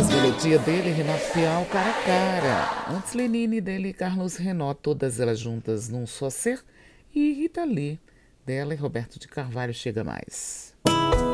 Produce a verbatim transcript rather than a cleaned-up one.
Melodia dele, Renato Peal, Cara a Cara. Antes Lenine dele, Carlos Renault, todas elas juntas num só ser. E Rita Lee, dela e Roberto de Carvalho, Chega Mais.